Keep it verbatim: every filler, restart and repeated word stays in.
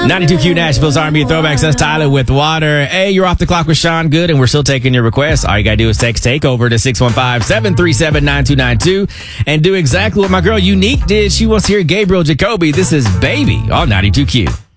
ninety-two Q Nashville's R and B Throwbacks. That's Tyler with Water. Hey, you're off the clock with Sean Good, and we're still taking your requests. All you got to do is text TAKEOVER to six one five, seven three seven, nine two nine two and do exactly what my girl Unique did. She wants to hear Gabriel Jacoby. This is Baby on ninety-two Q.